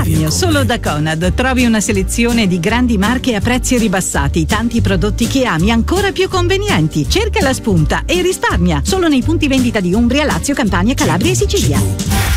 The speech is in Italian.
risparmio. Solo da Conad trovi una selezione di grandi marche a prezzi ribassati, tanti prodotti che ami ancora più convenienti. Cerca la spunta e risparmia solo nei punti vendita di Umbria, Lazio, Campania, Calabria e Sicilia.